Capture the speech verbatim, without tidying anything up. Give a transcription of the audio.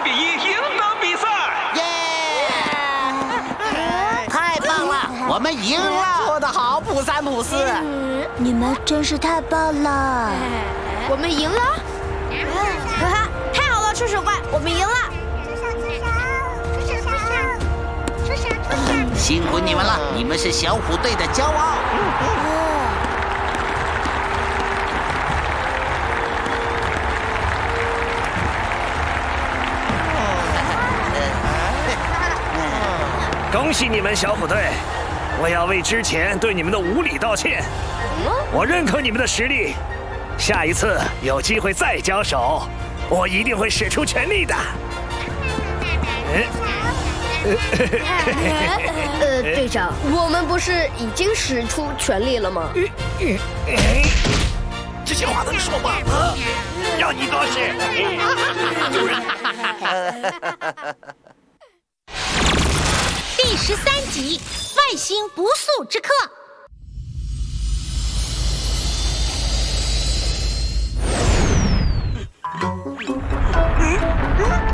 比一赢得比赛。 耶！太棒了，我们赢了！ 做得好，普三普四。 你们真是太棒了！ 我们赢了！哈哈，太好了，触手怪，我们赢了！ 辛苦你们了，你们是小虎队的骄傲。 恭喜你们，小虎队！我要为之前对你们的无礼道歉。我认可你们的实力，下一次有机会再交手，我一定会使出全力的。 呃，队长，我们不是已经使出全力了吗？ 这些话能说吗？啊，要你多事。 第十三集《外星不速之客》。